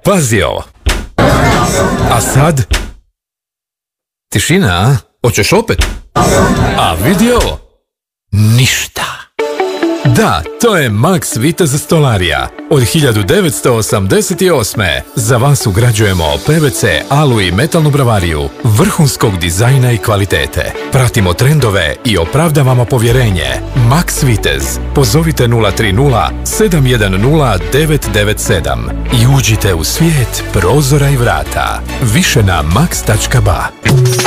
Pazi ovo. A sad? Tišina, a? Hoćeš opet? A vidi ovo. Ništa. Da, to je Max Vitez stolarija. Od 1988. Za vas ugrađujemo PVC, alu i metalnu bravariju vrhunskog dizajna i kvalitete. Pratimo trendove i opravdavamo povjerenje. Max Vitez. Pozovite 030 710 997 i uđite u svijet prozora i vrata. Više na max.ba.